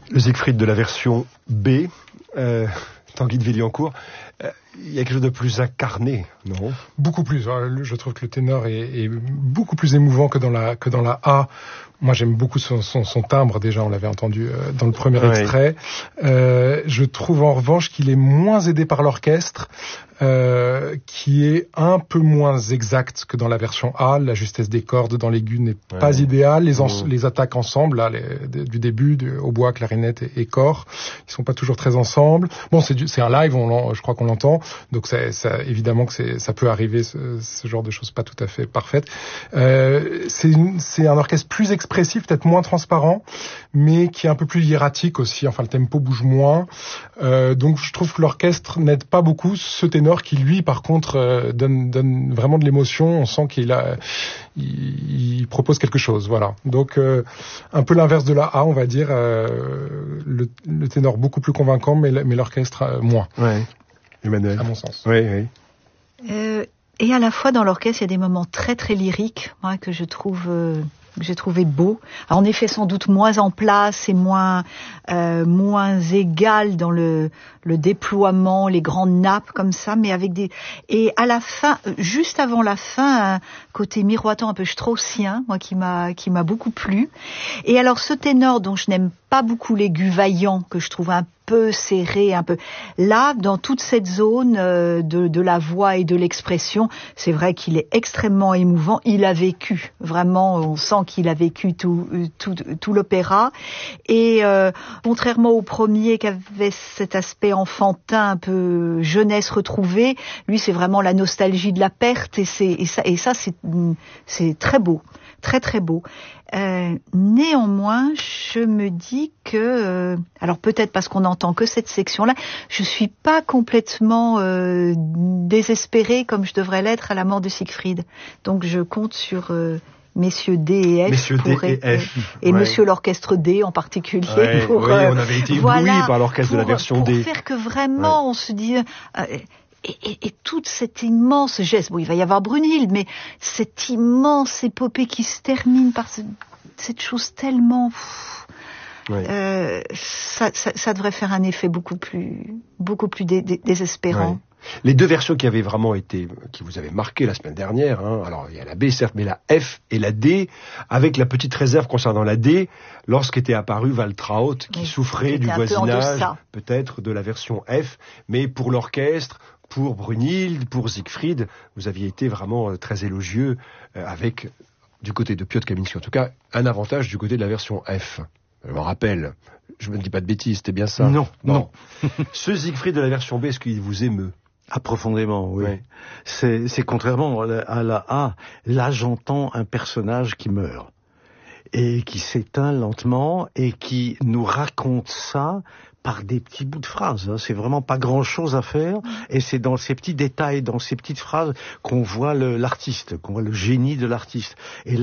Le Siegfried de la version B, Tanguy de Villancourt, il y a quelque chose de plus incarné, non? Beaucoup plus. Je trouve que le ténor est beaucoup plus émouvant que dans la A. Moi, j'aime beaucoup son timbre. Déjà, on l'avait entendu dans le premier extrait. Je trouve en revanche qu'il est moins aidé par l'orchestre, qui est un peu moins exact que dans la version A. La justesse des cordes dans l'aigu n'est pas idéale. Les attaques ensemble, là, du début, au bois, clarinette et cor, ils sont pas toujours très ensemble. Bon, c'est un live, je crois qu'on l'entend. Donc, évidemment que ça peut arriver, ce genre de choses pas tout à fait parfaites. C'est un orchestre plus expressif, peut-être moins transparent, mais qui est un peu plus hiératique aussi. Enfin, le tempo bouge moins. Donc, je trouve que l'orchestre n'aide pas beaucoup ce ténor qui, lui, par contre, donne vraiment de l'émotion. On sent il propose quelque chose. Voilà. Donc, un peu l'inverse de la A, on va dire. Le ténor beaucoup plus convaincant, mais l'orchestre moins. Ouais. Emmanuel. À mon sens. Oui. Et à la fois dans l'orchestre, il y a des moments très très lyriques, moi, que j'ai trouvé beaux. Alors, en effet, sans doute moins en place et moins égal dans le déploiement, les grandes nappes comme ça, mais et à la fin, juste avant la fin, un côté miroitant un peu straussien, moi, qui m'a beaucoup plu. Et alors, ce ténor dont je n'aime pas beaucoup l'aigu vaillant, que je trouve un peu serré, un peu là, dans toute cette zone de la voix et de l'expression, c'est vrai qu'il est extrêmement émouvant. Il a vécu, vraiment, on sent qu'il a vécu tout l'opéra. Et contrairement au premier qui avait cet aspect enfantin, un peu jeunesse retrouvée, lui c'est vraiment la nostalgie de la perte, et ça c'est très beau, très très beau. Néanmoins, je me dis que, alors peut-être parce qu'on n'entend que cette section-là, je suis pas complètement désespérée comme je devrais l'être à la mort de Siegfried. Donc je compte sur messieurs D et F. Messieurs D et F. Et monsieur l'orchestre D en particulier. On avait été éblouis par l'orchestre de la version D. Pour faire que vraiment on se dit... Et toute cette immense geste, bon, il va y avoir Brunhilde, mais cette immense épopée qui se termine par cette chose tellement... ça devrait faire un effet beaucoup plus désespérant. Ouais. Les deux versions qui vous avaient marqué la semaine dernière, alors il y a la B certes, mais la F et la D, avec la petite réserve concernant la D, lorsqu'était apparu Waltraud, qui souffrait du voisinage, peut-être, de la version F, mais pour l'orchestre, pour Brunhilde, pour Siegfried, vous aviez été vraiment très élogieux, avec, du côté de Piotr Kaminski en tout cas, un avantage du côté de la version F. Je m'en rappelle, je me dis pas de bêtises, c'était bien ça? Non. Ce Siegfried de la version B, est-ce qu'il vous émeut? Ah, profondément, oui. Ouais. C'est contrairement à la A, là j'entends un personnage qui meurt et qui s'éteint lentement et qui nous raconte ça par des petits bouts de phrases. C'est vraiment pas grand-chose à faire, et c'est dans ces petits détails, dans ces petites phrases qu'on voit l'artiste, qu'on voit le génie de l'artiste. Et